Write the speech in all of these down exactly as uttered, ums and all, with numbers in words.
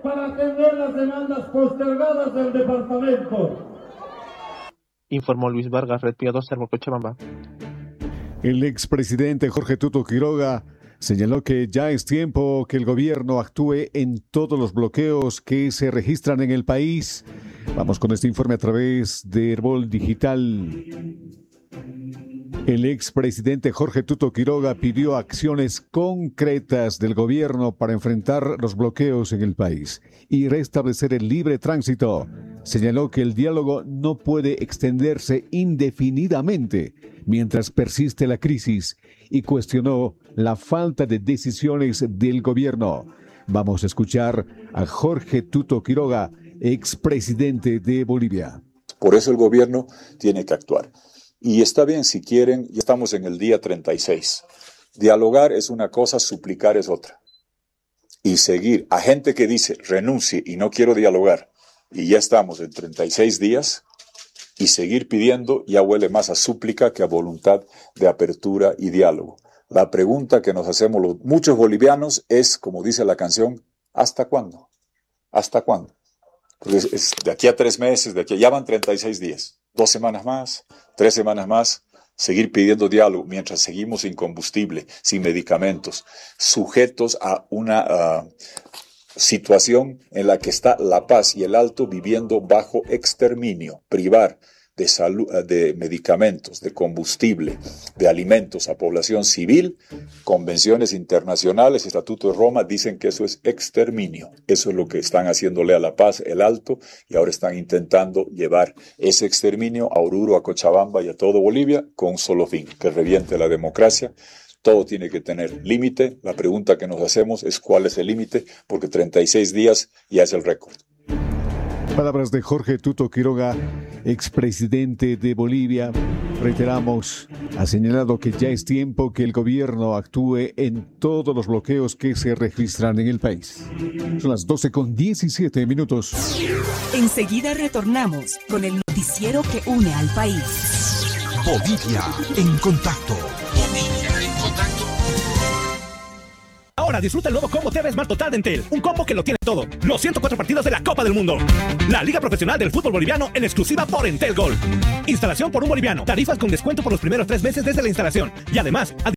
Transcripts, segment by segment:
para atender las demandas postergadas del departamento. Informó Luis Vargas, Red Piados, Cerro Cochabamba. El expresidente Jorge Tuto Quiroga señaló que ya es tiempo que el gobierno actúe en todos los bloqueos que se registran en el país. Vamos con este informe a través de Herbol Digital. El expresidente Jorge Tuto Quiroga pidió acciones concretas del gobierno para enfrentar los bloqueos en el país y restablecer el libre tránsito. Señaló que el diálogo no puede extenderse indefinidamente mientras persiste la crisis y cuestionó la falta de decisiones del gobierno. Vamos a escuchar a Jorge Tuto Quiroga, expresidente de Bolivia. Por eso el gobierno tiene que actuar. Y está bien si quieren, ya estamos en el día treinta y seis. Dialogar es una cosa, suplicar es otra. Y seguir a gente que dice renuncie y no quiero dialogar, y ya estamos en treinta y seis días, y seguir pidiendo ya huele más a súplica que a voluntad de apertura y diálogo. La pregunta que nos hacemos los, muchos bolivianos es, como dice la canción, ¿hasta cuándo? ¿Hasta cuándo? Porque es, es de aquí a tres meses, de aquí a, ya van treinta y seis días. Dos semanas más, tres semanas más, seguir pidiendo diálogo mientras seguimos sin combustible, sin medicamentos, sujetos a una uh, situación en la que está La Paz y el Alto viviendo bajo exterminio, privar de salud, de medicamentos, de combustible, de alimentos a población civil. Convenciones internacionales, Estatuto de Roma dicen que eso es exterminio. Eso es lo que están haciéndole a La Paz, el Alto, y ahora están intentando llevar ese exterminio a Oruro, a Cochabamba y a todo Bolivia con un solo fin, que reviente la democracia. Todo tiene que tener límite. La pregunta que nos hacemos es cuál es el límite, porque treinta y seis días ya es el récord. Palabras de Jorge Tuto Quiroga, expresidente de Bolivia. Reiteramos, ha señalado que ya es tiempo que el gobierno actúe en todos los bloqueos que se registran en el país. Son las doce con diecisiete minutos. Enseguida retornamos con el noticiero que une al país. Bolivia en contacto. Bolivia en contacto. Ahora disfruta el nuevo combo T V Smart Total de Entel, un combo que lo tiene todo. Los ciento cuatro partidos de la Copa del Mundo. La Liga Profesional del Fútbol Boliviano en exclusiva por Entel Gold. Instalación por un boliviano. Tarifas con descuento por los primeros tres meses desde la instalación. Y además... Ad-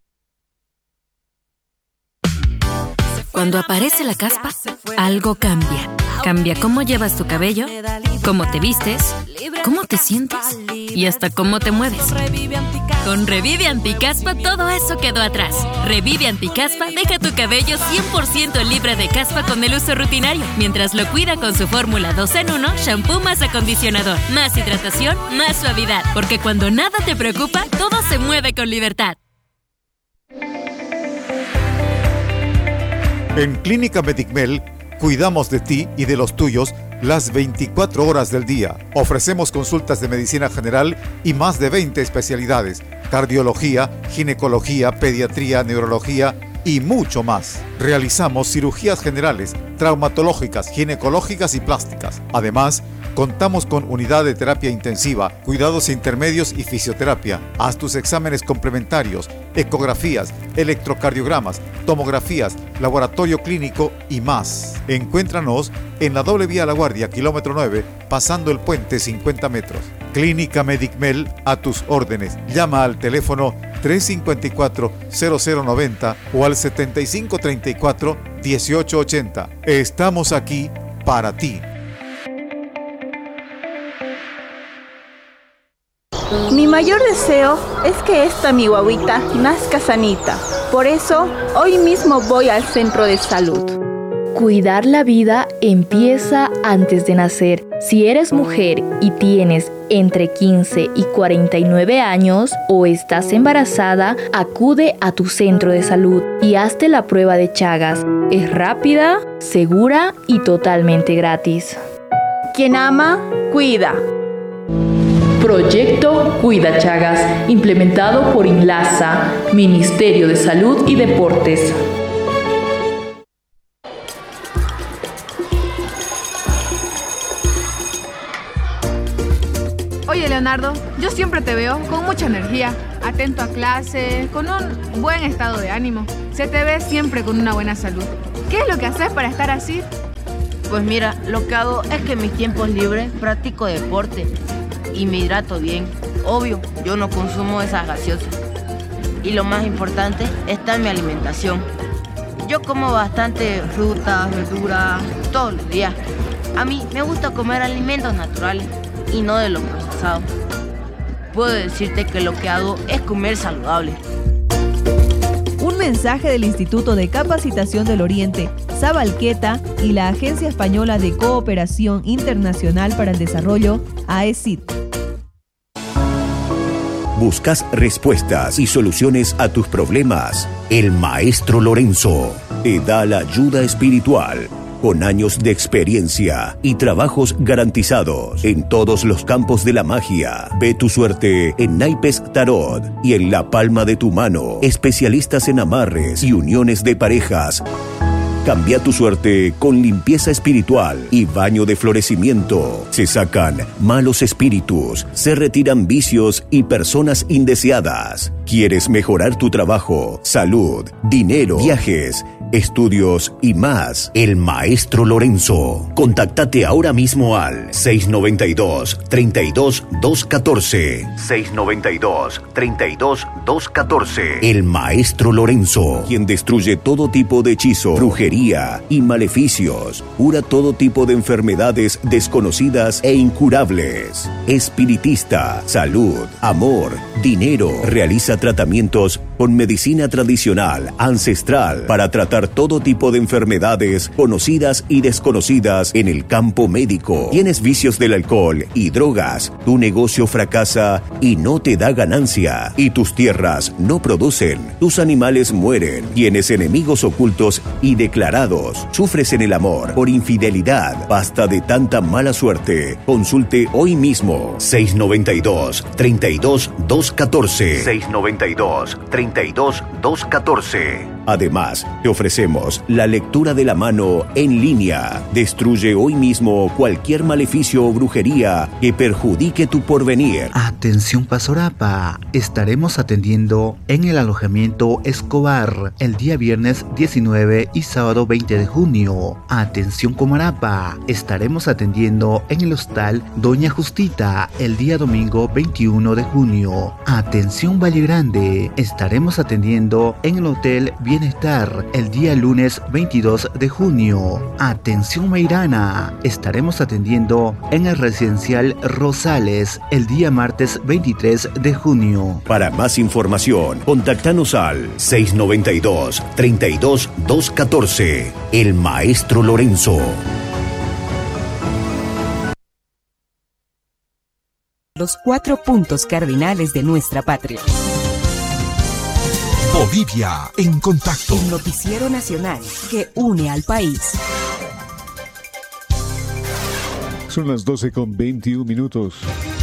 Cuando aparece la caspa, algo cambia. Cambia cómo llevas tu cabello, cómo te vistes, cómo te sientes y hasta cómo te mueves. Con Revive Anticaspa todo eso quedó atrás. Revive Anticaspa deja tu cabello cien por ciento libre de caspa con el uso rutinario, mientras lo cuida con su fórmula dos en uno, shampoo más acondicionador, más hidratación, más suavidad. Porque cuando nada te preocupa, todo se mueve con libertad. En Clínica Medicmel cuidamos de ti y de los tuyos las veinticuatro horas del día. Ofrecemos consultas de medicina general y más de veinte especialidades: cardiología, ginecología, pediatría, neurología y mucho más. Realizamos cirugías generales, traumatológicas, ginecológicas y plásticas. Además, contamos con unidad de terapia intensiva, cuidados intermedios y fisioterapia. Haz tus exámenes complementarios, ecografías, electrocardiogramas, tomografías, laboratorio clínico y más. Encuéntranos en la doble vía La Guardia, kilómetro nueve, pasando el puente cincuenta metros. Clínica Medicmel a tus órdenes. Llama al teléfono tres cinco cuatro, cero cero nueve cero o al setenta y cinco treinta y cuatro, dieciocho ochenta. Estamos aquí para ti. Mi mayor deseo es que esta mi guagüita nazca sanita. Por eso, hoy mismo voy al centro de salud. Cuidar la vida empieza antes de nacer. Si eres mujer y tienes entre quince y cuarenta y nueve años o estás embarazada, acude a tu centro de salud y hazte la prueba de Chagas. Es rápida, segura y totalmente gratis. Quien ama, cuida. Proyecto Cuida Chagas, implementado por INLASA, Ministerio de Salud y Deportes. Oye, Leonardo, yo siempre te veo con mucha energía, atento a clase, con un buen estado de ánimo. Se te ve siempre con una buena salud. ¿Qué es lo que haces para estar así? Pues mira, lo que hago es que en mis tiempos libres practico deporte y me hidrato bien. Obvio, yo no consumo esas gaseosas. Y lo más importante está en mi alimentación. Yo como bastante frutas, verduras, todos los días. A mí me gusta comer alimentos naturales y no de lo procesado. Puedo decirte que lo que hago es comer saludable. Un mensaje del Instituto de Capacitación del Oriente, Sabalqueta y la Agencia Española de Cooperación Internacional para el Desarrollo, A E C I D. ¿Buscas respuestas y soluciones a tus problemas? El Maestro Lorenzo te da la ayuda espiritual con años de experiencia y trabajos garantizados en todos los campos de la magia. Ve tu suerte en naipes tarot y en la palma de tu mano. Especialistas en amarres y uniones de parejas. Cambia tu suerte con limpieza espiritual y baño de florecimiento. Se sacan malos espíritus, se retiran vicios y personas indeseadas. ¿Quieres mejorar tu trabajo, salud, dinero, viajes, estudios y más? El Maestro Lorenzo. Contáctate ahora mismo al seis noventa y dos, treinta y dos, doscientos catorce. seis noventa y dos, treinta y dos, doscientos catorce. El Maestro Lorenzo, quien destruye todo tipo de hechizo, brujería y maleficios. Cura todo tipo de enfermedades desconocidas e incurables. Espiritista, salud, amor, dinero. Realiza tratamientos con medicina tradicional, ancestral, para tratar todo tipo de enfermedades conocidas y desconocidas en el campo médico. Tienes vicios del alcohol y drogas. Tu negocio fracasa y no te da ganancia. Y tus tierras no producen. Tus animales mueren. Tienes enemigos ocultos y declarados. Sufres en el amor por infidelidad. Basta de tanta mala suerte. Consulte hoy mismo. seis noventa y dos, treinta y dos, doscientos catorce. seis noventa y dos, treinta y dos, doscientos catorce. Además, te ofrecemos la lectura de la mano en línea. Destruye hoy mismo cualquier maleficio o brujería que perjudique tu porvenir. Atención Pasorapa, estaremos atendiendo en el alojamiento Escobar el día viernes diecinueve y sábado veinte de junio. Atención Comarapa, estaremos atendiendo en el hostal Doña Justita el día domingo veintiuno de junio. Atención Valle Grande, estaremos atendiendo en el hotel Bienestar el día lunes veintidós de junio. Atención Meirana, estaremos atendiendo en el residencial Rosales el día martes veintitrés de junio. Para más información, contáctanos al seis noventa y dos, treinta y dos, doscientos catorce. El Maestro Lorenzo. Los cuatro puntos cardinales de nuestra patria. Bolivia en contacto. El noticiero nacional que une al país. Son las doce con veintiún minutos.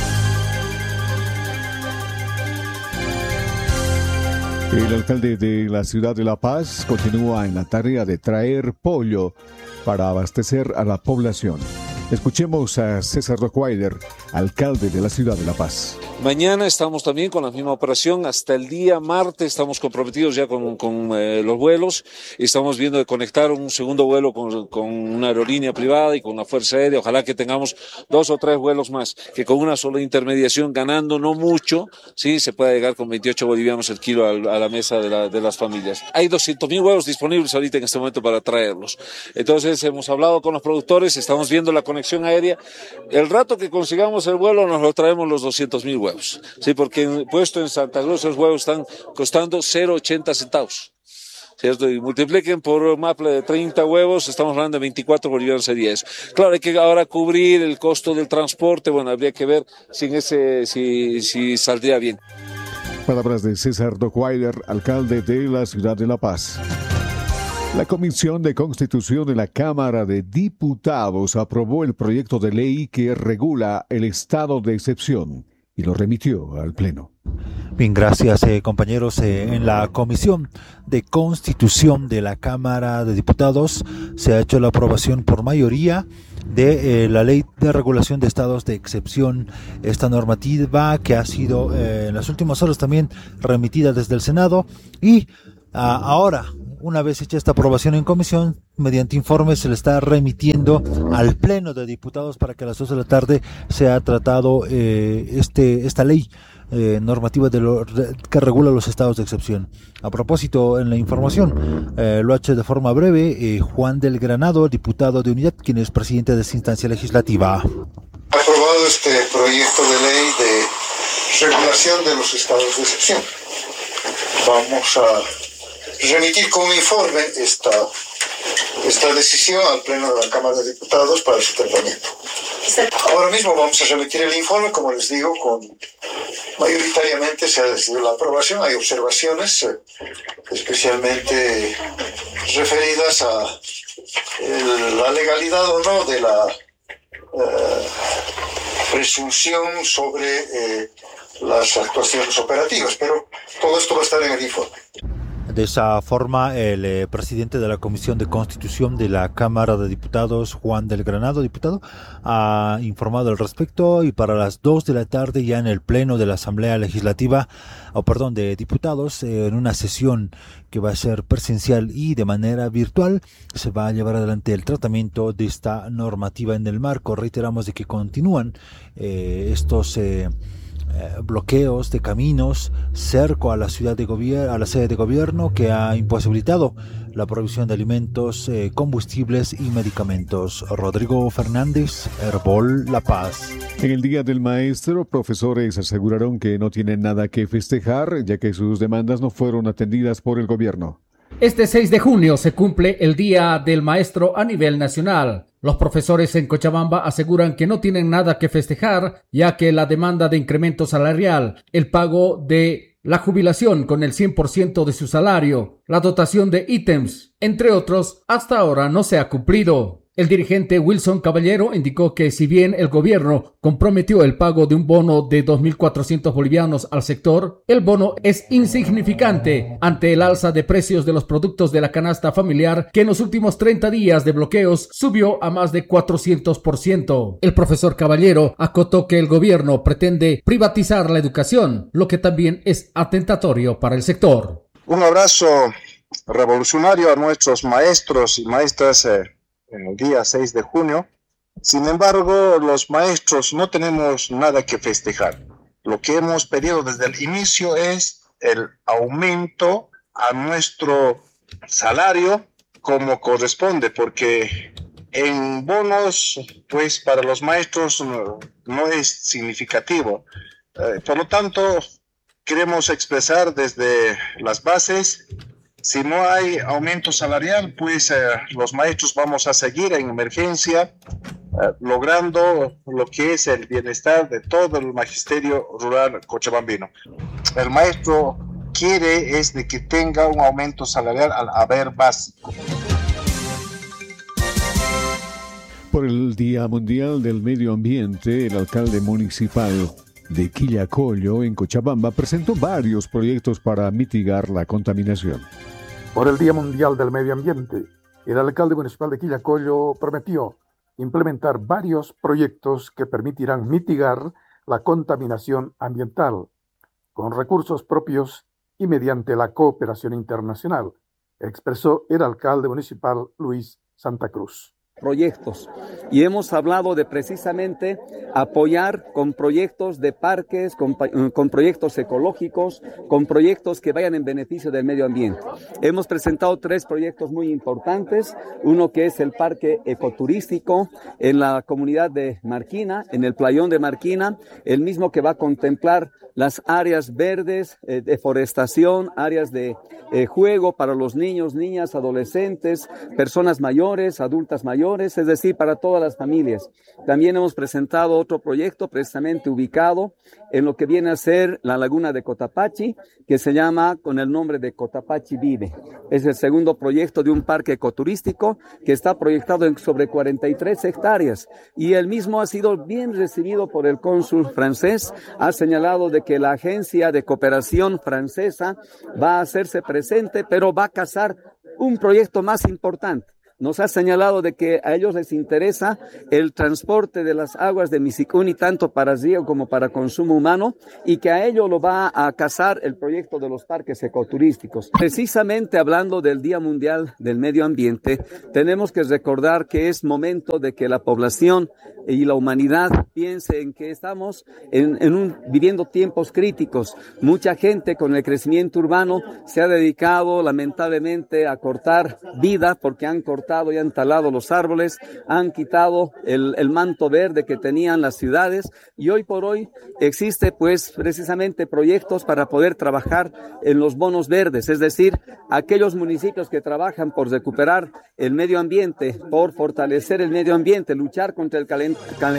El alcalde de la ciudad de La Paz continúa en la tarea de traer pollo para abastecer a la población. Escuchemos a César Rottweiler, alcalde de la ciudad de La Paz. Mañana estamos también con la misma operación. Hasta el día martes estamos comprometidos ya con, con eh, los vuelos. Estamos viendo de conectar un segundo vuelo con, con una aerolínea privada y con la Fuerza Aérea. Ojalá que tengamos dos o tres vuelos más, que con una sola intermediación, ganando no mucho, sí, se pueda llegar con veintiocho bolivianos el kilo a, a la mesa de, la, de las familias. Hay doscientos mil huevos disponibles ahorita en este momento para traerlos. Entonces hemos hablado con los productores, estamos viendo la conexión aérea. El rato que consigamos el vuelo nos lo traemos los doscientos mil huevos. Sí, porque puesto en Santa Cruz los huevos están costando cero coma ochenta centavos. ¿Cierto? Y multipliquen por un maple de treinta huevos, estamos hablando de veinticuatro bolivianos sería eso. Claro, hay que ahora cubrir el costo del transporte, bueno, habría que ver si, en ese, si, si saldría bien. Palabras de César Rottweiler, alcalde de la ciudad de La Paz. La Comisión de Constitución de la Cámara de Diputados aprobó el proyecto de ley que regula el estado de excepción y lo remitió al Pleno. Bien, gracias eh, compañeros. Eh, en la Comisión de Constitución de la Cámara de Diputados se ha hecho la aprobación por mayoría de eh, la Ley de Regulación de Estados de Excepción, esta normativa que ha sido eh, en las últimas horas también remitida desde el Senado y ah, ahora, una vez hecha esta aprobación en comisión, mediante informe se le está remitiendo al Pleno de Diputados para que a las dos de la tarde sea tratado eh, este esta ley eh, normativa de lo, de, que regula los estados de excepción. A propósito, en la información, eh, lo ha hecho de forma breve eh, Juan del Granado, diputado de Unidad, quien es presidente de esta instancia legislativa. Aprobado este proyecto de ley de regulación de los estados de excepción. Vamos a remitir como informe esta esta decisión al Pleno de la Cámara de Diputados para su tratamiento. Ahora mismo vamos a remitir el informe, como les digo, con mayoritariamente se ha decidido la aprobación. Hay observaciones, eh, especialmente referidas a el, la legalidad o no de la eh, presunción sobre eh, las actuaciones operativas, pero todo esto va a estar en el informe. De esa forma, el eh, presidente de la Comisión de Constitución de la Cámara de Diputados, Juan del Granado, diputado, ha informado al respecto, y para las dos de la tarde ya en el Pleno de la Asamblea Legislativa, o oh, perdón, de Diputados, eh, en una sesión que va a ser presencial y de manera virtual, se va a llevar adelante el tratamiento de esta normativa en el marco. Reiteramos de que continúan eh, estos eh, Eh, bloqueos de caminos cerco a la ciudad de gobierno, a la sede de gobierno, que ha imposibilitado la provisión de alimentos, eh, combustibles y medicamentos. Rodrigo Fernández, Herbol La Paz. En el Día del Maestro, profesores aseguraron que no tienen nada que festejar, ya que sus demandas no fueron atendidas por el gobierno. Este seis de junio se cumple el Día del Maestro a nivel nacional. Los profesores en Cochabamba aseguran que no tienen nada que festejar, ya que la demanda de incremento salarial, el pago de la jubilación con el cien por ciento de su salario, la dotación de ítems, entre otros, hasta ahora no se ha cumplido. El dirigente Wilson Caballero indicó que si bien el gobierno comprometió el pago de un bono de dos mil cuatrocientos bolivianos al sector, el bono es insignificante ante el alza de precios de los productos de la canasta familiar, que en los últimos treinta días de bloqueos subió a más de cuatrocientos por ciento. El profesor Caballero acotó que el gobierno pretende privatizar la educación, lo que también es atentatorio para el sector. Un abrazo revolucionario a nuestros maestros y maestras eh. en el día seis de junio. Sin embargo, los maestros no tenemos nada que festejar. Lo que hemos pedido desde el inicio es el aumento a nuestro salario como corresponde, porque en bonos, pues para los maestros no, no es significativo. Eh, por lo tanto, queremos expresar desde las bases: si no hay aumento salarial, pues eh, los maestros vamos a seguir en emergencia, eh, logrando lo que es el bienestar de todo el magisterio rural cochabambino. El maestro quiere es de que tenga un aumento salarial al haber básico. Por el Día Mundial del Medio Ambiente, el alcalde municipal de Quillacollo, en Cochabamba, presentó varios proyectos para mitigar la contaminación. Por el Día Mundial del Medio Ambiente, el alcalde municipal de Quillacollo prometió implementar varios proyectos que permitirán mitigar la contaminación ambiental con recursos propios y mediante la cooperación internacional, expresó el alcalde municipal Luis Santa Cruz. Proyectos, y hemos hablado de precisamente apoyar con proyectos de parques, con, con proyectos ecológicos, con proyectos que vayan en beneficio del medio ambiente. Hemos presentado tres proyectos muy importantes, uno que es el parque ecoturístico en la comunidad de Marquina, en el playón de Marquina, el mismo que va a contemplar las áreas verdes, eh, de forestación, áreas de eh, juego para los niños, niñas, adolescentes, personas mayores, adultas mayores, es decir, para todas las familias. También hemos presentado otro proyecto precisamente ubicado en lo que viene a ser la laguna de Cotapachi, que se llama con el nombre de Cotapachi Vive. Es el segundo proyecto de un parque ecoturístico que está proyectado en sobre cuarenta y tres hectáreas, y el mismo ha sido bien recibido por el cónsul francés. Ha señalado de que la agencia de cooperación francesa va a hacerse presente, pero va a cazar un proyecto más importante. nos ha señalado de que a ellos les interesa el transporte de las aguas de Misicuni tanto para riego como para consumo humano y que a ello lo va a casar el proyecto de los parques ecoturísticos. Precisamente hablando del Día Mundial del Medio Ambiente, tenemos que recordar que es momento de que la población y la humanidad piense en que estamos en, en un, viviendo tiempos críticos. Mucha gente con el crecimiento urbano se ha dedicado lamentablemente a cortar vida porque han cortado y han talado los árboles, han quitado el, el manto verde que tenían las ciudades y hoy por hoy existe pues precisamente proyectos para poder trabajar en los bonos verdes, es decir, aquellos municipios que trabajan por recuperar el medio ambiente, por fortalecer el medio ambiente, luchar contra el calentamiento.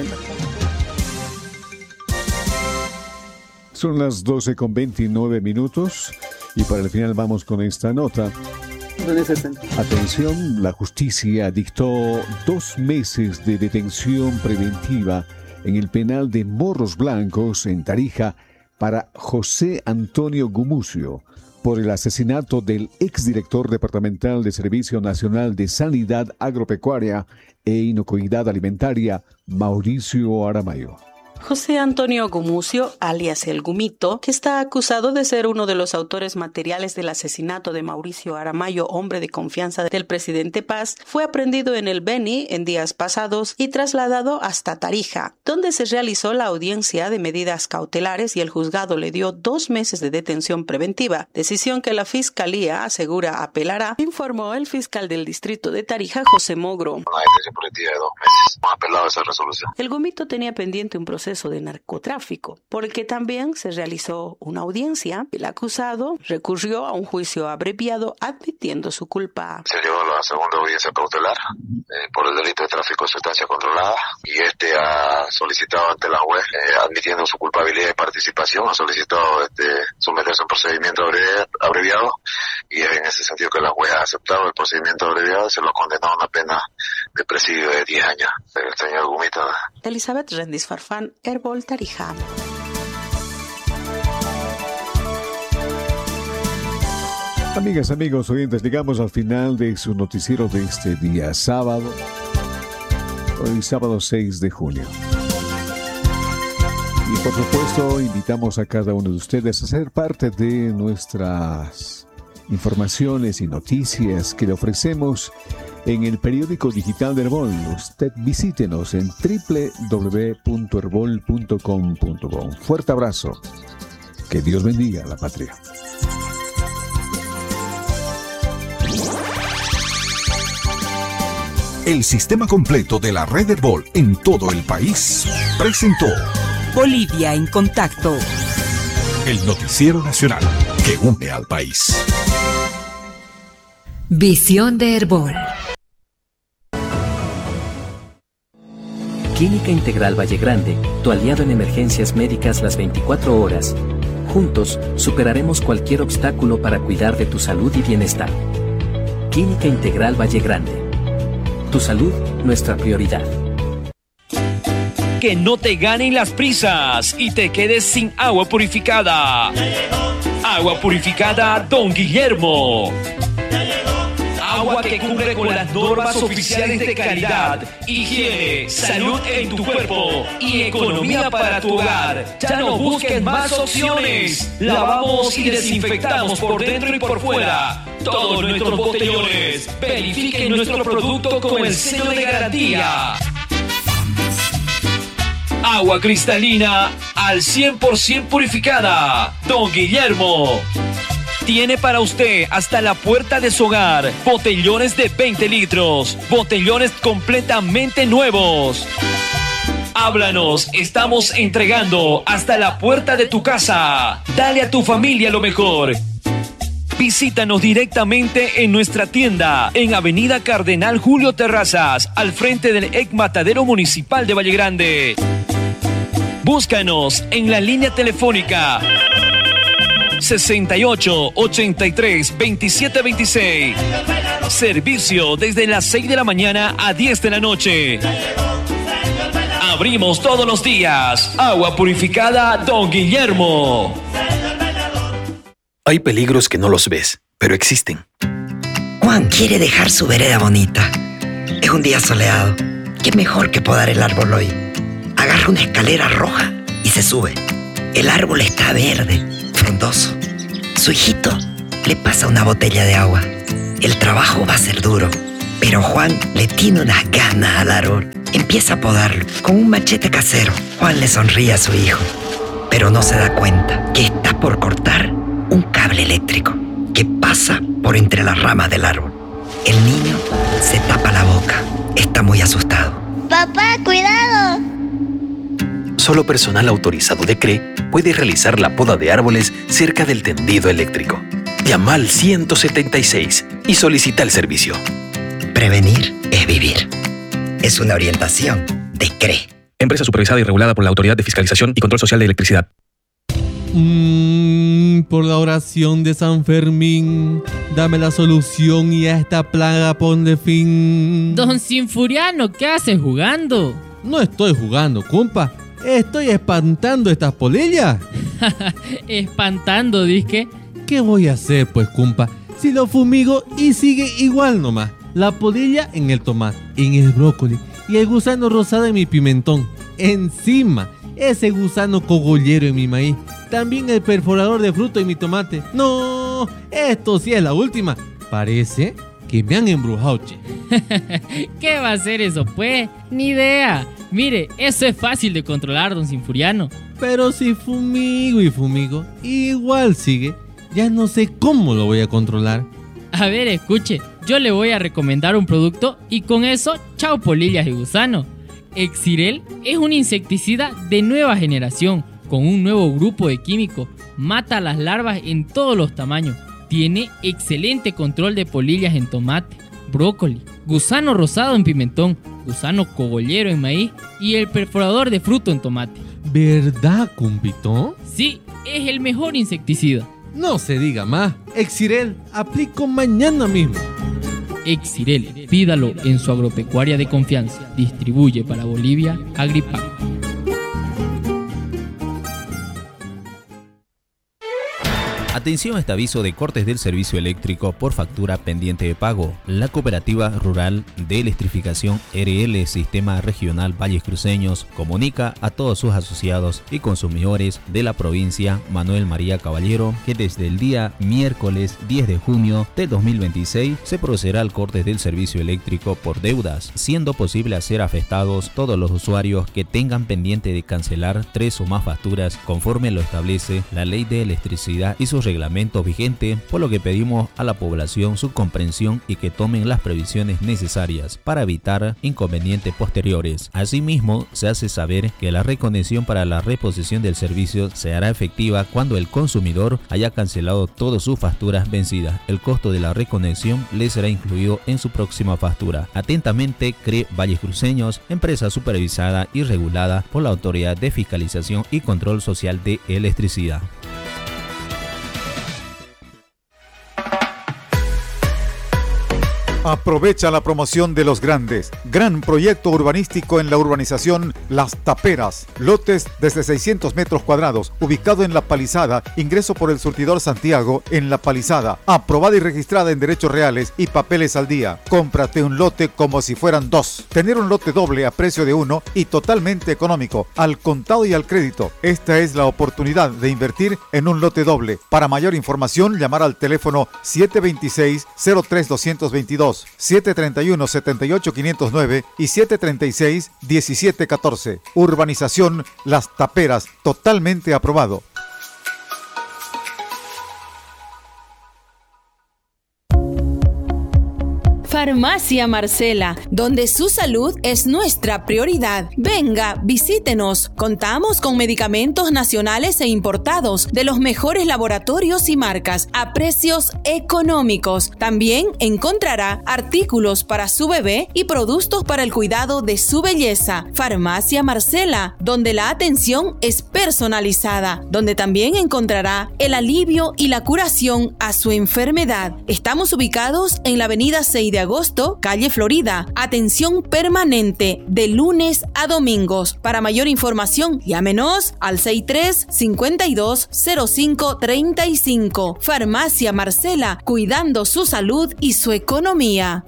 Son las doce con veintinueve minutos y para el final vamos con esta nota. Atención, la justicia dictó dos meses de detención preventiva en el penal de Morros Blancos en Tarija para José Antonio Gumucio por el asesinato del exdirector departamental de Servicio Nacional de Sanidad Agropecuaria e Inocuidad Alimentaria, Mauricio Aramayo. José Antonio Gumucio, alias El Gumito, que está acusado de ser uno de los autores materiales del asesinato de Mauricio Aramayo, hombre de confianza del presidente Paz, fue aprehendido en el Beni en días pasados y trasladado hasta Tarija, donde se realizó la audiencia de medidas cautelares y el juzgado le dio dos meses de detención preventiva, decisión que la Fiscalía asegura apelará, informó el fiscal del distrito de Tarija, José Mogro. Una detención preventiva de dos meses. Hemos apelado a esa resolución. El Gumito tenía pendiente un proceso de narcotráfico, por el que también se realizó una audiencia. El acusado recurrió a un juicio abreviado admitiendo su culpa. Se llevó a la segunda audiencia cautelar eh, por el delito de tráfico de sustancia controlada y este ha solicitado ante la juez, eh, admitiendo su culpabilidad y participación, ha solicitado este, someterse a un procedimiento abreviado y es en ese sentido que la juez ha aceptado el procedimiento abreviado y se lo ha condenado a una pena de presidio de diez años. El señor Gumito. Elizabeth Rendis Farfán, Herbol, Tarija. Amigas, amigos, oyentes, llegamos al final de su noticiero de este día sábado, hoy sábado seis de junio. Y por supuesto, invitamos a cada uno de ustedes a ser parte de nuestras informaciones y noticias que le ofrecemos en el periódico digital de Herbol. Usted visítenos en doble u doble u doble u punto herbol punto com punto co. Un fuerte abrazo. Que Dios bendiga a la patria. El sistema completo de la red Herbol en todo el país presentó Bolivia en Contacto, el noticiero nacional que une al país. Visión de Herbol. Clínica Integral Valle Grande, tu aliado en emergencias médicas las veinticuatro horas. Juntos superaremos cualquier obstáculo para cuidar de tu salud y bienestar. Clínica Integral Valle Grande. Tu salud, nuestra prioridad. Que no te ganen las prisas y te quedes sin agua purificada. Agua purificada Don Guillermo. Agua que cumple con las normas oficiales de calidad, higiene, salud en tu cuerpo y economía para tu hogar. Ya no busques más opciones. Lavamos y desinfectamos por dentro y por fuera todos nuestros botellones. Verifiquen nuestro producto con el sello de garantía. Agua cristalina al cien por ciento purificada. Don Guillermo. Tiene para usted hasta la puerta de su hogar botellones de veinte litros, botellones completamente nuevos. Háblanos, estamos entregando hasta la puerta de tu casa. Dale a tu familia lo mejor. Visítanos directamente en nuestra tienda en Avenida Cardenal Julio Terrazas, al frente del E C Matadero Municipal de Valle Grande. Búscanos en la línea telefónica sesenta y ocho, ochenta y tres, veintisiete veintiséis. Servicio desde las seis de la mañana a diez de la noche. Abrimos todos los días. Agua purificada Don Guillermo. Hay peligros que no los ves, pero existen. Juan quiere dejar su vereda bonita. Es un día soleado. ¿Qué mejor que podar el árbol hoy? Agarra una escalera roja y se sube. El árbol está verde, frondoso. Su hijito le pasa una botella de agua. El trabajo va a ser duro, pero Juan le tiene unas ganas al árbol. Empieza a podarlo con un machete casero. Juan le sonríe a su hijo, pero no se da cuenta que está por cortar un cable eléctrico que pasa por entre las ramas del árbol. El niño se tapa la boca. Está muy asustado. ¡Papá, cuidado! Solo personal autorizado de C R E puede realizar la poda de árboles cerca del tendido eléctrico. Llama al ciento setenta y seis y solicita el servicio. Prevenir es vivir. Es una orientación de C R E. Empresa supervisada y regulada por la Autoridad de Fiscalización y Control Social de Electricidad. Mmm, por la oración de San Fermín, dame la solución y a esta plaga ponle fin. Don Sinfuriano, ¿qué haces jugando? No estoy jugando, compa. Estoy espantando estas polillas. Espantando, disque. ¿Qué voy a hacer, pues, compa? Si lo fumigo y sigue igual nomás. La polilla en el tomate, en el brócoli y el gusano rosado en mi pimentón. Encima, ese gusano cogollero en mi maíz. También el perforador de fruto en mi tomate. No, esto sí es la última. Parece que me han embrujado, che. ¿Qué va a hacer eso, pues? Ni idea. Mire, eso es fácil de controlar, don Sinfuriano. Pero si fumigo y fumigo, igual sigue. Ya no sé cómo lo voy a controlar. A ver, escuche, yo le voy a recomendar un producto y con eso, chao polillas y gusanos. Exirel es un insecticida de nueva generación, con un nuevo grupo de químicos. Mata a las larvas en todos los tamaños. Tiene excelente control de polillas en tomate, brócoli, gusano rosado en pimentón, gusano cogollero en maíz y el perforador de fruto en tomate. ¿Verdad, compito? Sí, es el mejor insecticida. No se diga más. Exirel, aplico mañana mismo. Exirel, pídalo en su agropecuaria de confianza. Distribuye para Bolivia Agripac. Atención a este aviso de cortes del servicio eléctrico por factura pendiente de pago. La Cooperativa Rural de Electrificación R L Sistema Regional Valles Cruceños comunica a todos sus asociados y consumidores de la provincia Manuel María Caballero que desde el día miércoles diez de junio de dos mil veintiséis se procederá al corte del servicio eléctrico por deudas, siendo posible hacer afectados todos los usuarios que tengan pendiente de cancelar tres o más facturas conforme lo establece la Ley de Electricidad y sus reglamentos vigentes, por lo que pedimos a la población su comprensión y que tomen las previsiones necesarias para evitar inconvenientes posteriores. Asimismo, se hace saber que la reconexión para la reposición del servicio se hará efectiva cuando el consumidor haya cancelado todas sus facturas vencidas. El costo de la reconexión le será incluido en su próxima factura. Atentamente, C R E Valles Cruceños, empresa supervisada y regulada por la Autoridad de Fiscalización y Control Social de Electricidad. Aprovecha la promoción de los grandes. Gran proyecto urbanístico en la urbanización Las Taperas. Lotes desde seiscientos metros cuadrados, ubicado en La Palizada, ingreso por el surtidor Santiago en La Palizada. Aprobada y registrada en derechos reales y papeles al día. Cómprate un lote como si fueran dos. Tener un lote doble a precio de uno y totalmente económico, al contado y al crédito. Esta es la oportunidad de invertir en un lote doble. Para mayor información, llamar al teléfono siete dos seis, cero tres dos dos dos. siete tres uno, siete ocho cinco cero nueve y siete tres seis, uno siete uno cuatro. Urbanización Las Taperas, totalmente aprobado. Farmacia Marcela, donde su salud es nuestra prioridad. Venga, visítenos. Contamos con medicamentos nacionales e importados de los mejores laboratorios y marcas a precios económicos. También encontrará artículos para su bebé y productos para el cuidado de su belleza. Farmacia Marcela, donde la atención es personalizada, donde también encontrará el alivio y la curación a su enfermedad. Estamos ubicados en la avenida seis de agosto agosto, calle Florida. Atención permanente de lunes a domingos. Para mayor información, llámenos al sesenta y tres, cincuenta y dos, cero cinco, treinta y cinco. Farmacia Marcela, cuidando su salud y su economía.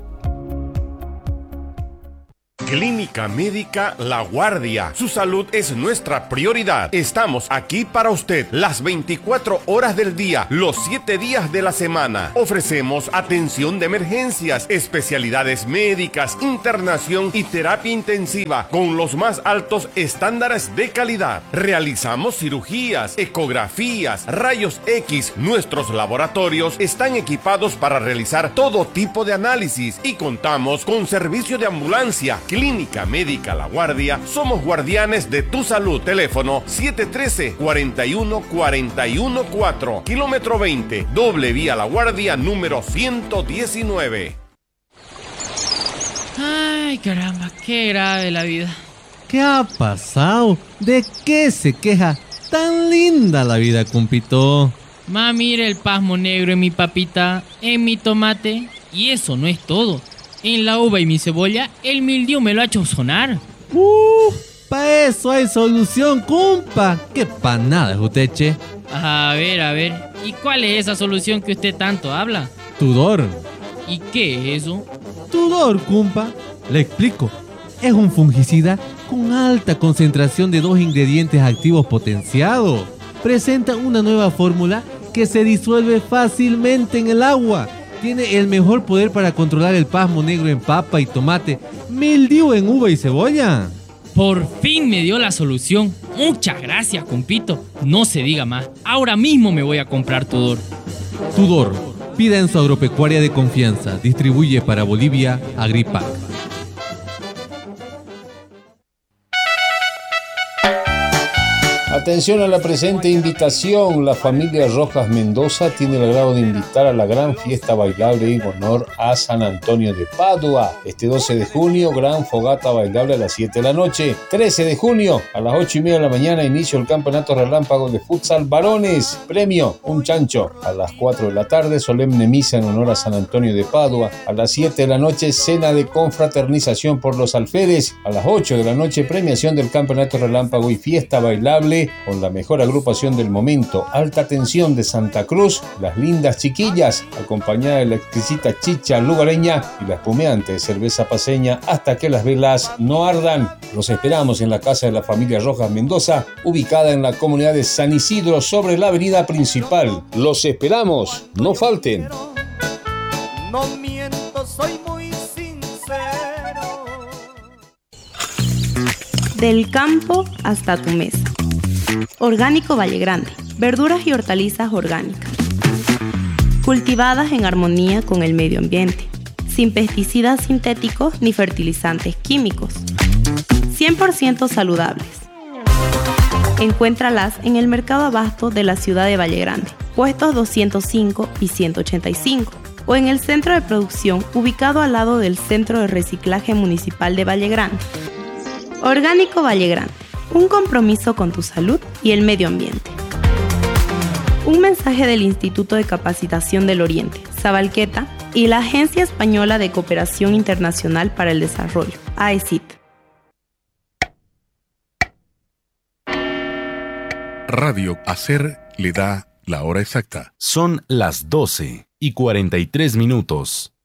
Clínica Médica La Guardia. Su salud es nuestra prioridad. Estamos aquí para usted las veinticuatro horas del día, los siete días de la semana. Ofrecemos atención de emergencias, especialidades médicas, internación y terapia intensiva con los más altos estándares de calidad. Realizamos cirugías, ecografías, rayos X. Nuestros laboratorios están equipados para realizar todo tipo de análisis y contamos con servicio de ambulancia. Clínica Médica La Guardia, somos guardianes de tu salud. Teléfono siete uno tres, cuatro uno, cuatro uno cuatro, kilómetro veinte, doble vía La Guardia número ciento diecinueve. Ay, caramba, qué grave la vida. ¿Qué ha pasado? ¿De qué se queja? Tan linda la vida, compito. Ma, mire el pasmo negro en mi papita, en mi tomate. Y eso no es todo. En la uva y mi cebolla, el mildiu me lo ha hecho sonar. Uh, pa' eso hay solución, compa. Qué panada es usted, che. A ver, a ver. ¿Y cuál es esa solución que usted tanto habla? Tudor. ¿Y qué es eso? Tudor, compa. Le explico. Es un fungicida con alta concentración de dos ingredientes activos potenciados. Presenta una nueva fórmula que se disuelve fácilmente en el agua. Tiene el mejor poder para controlar el pasmo negro en papa y tomate, mildiu en uva y cebolla. Por fin me dio la solución. Muchas gracias, compito. No se diga más. Ahora mismo me voy a comprar Tudor. Tudor, pida en su agropecuaria de confianza. Distribuye para Bolivia Agripac. Atención a la presente invitación. La familia Rojas Mendoza tiene el agrado de invitar a la gran fiesta bailable en honor a San Antonio de Padua. Este doce de junio, gran fogata bailable a las siete de la noche. trece de junio, a las ocho y media de la mañana, inicio el campeonato relámpago de futsal varones. Premio, un chancho. A las cuatro de la tarde, solemne misa en honor a San Antonio de Padua. A las siete de la noche, cena de confraternización por los alférez. A las ocho de la noche, premiación del campeonato relámpago y fiesta bailable con la mejor agrupación del momento, Alta Tensión de Santa Cruz, Las Lindas Chiquillas, acompañada de la exquisita chicha lugareña y la espumeante cerveza paceña hasta que las velas no ardan. Los esperamos en la casa de la familia Rojas Mendoza, ubicada en la comunidad de San Isidro sobre la avenida principal. Los esperamos, no falten. No miento, soy muy sincero. Del campo hasta tu mesa. Orgánico Valle Grande, verduras y hortalizas orgánicas, cultivadas en armonía con el medio ambiente, sin pesticidas sintéticos ni fertilizantes químicos, cien por ciento saludables. Encuéntralas en el mercado abasto de la ciudad de Valle Grande, puestos doscientos cinco y ciento ochenta y cinco, o en el centro de producción ubicado al lado del Centro de Reciclaje Municipal de Valle Grande. Orgánico Valle Grande. Un compromiso con tu salud y el medio ambiente. Un mensaje del Instituto de Capacitación del Oriente, Sabalqueta, y la Agencia Española de Cooperación Internacional para el Desarrollo, A E C I T. Radio Hacer le da la hora exacta. Son las doce y cuarenta y tres minutos.